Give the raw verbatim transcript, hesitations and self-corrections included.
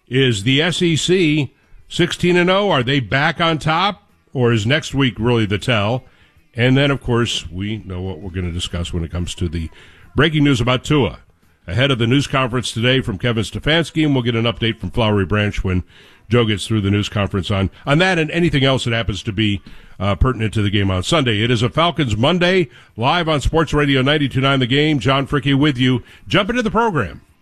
Is the S E C sixteen and oh? Are they back on top, or is next week really the tell? And then, of course, we know what we're going to discuss when it comes to the breaking news about Tua. Ahead of the news conference today from Kevin Stefanski, and we'll get an update from Flowery Branch when Joe gets through the news conference on, on that and anything else that happens to be uh, pertinent to the game on Sunday. It is a Falcons Monday, live on Sports Radio ninety-two point nine The Game. John Fricke with you. Jump into the program.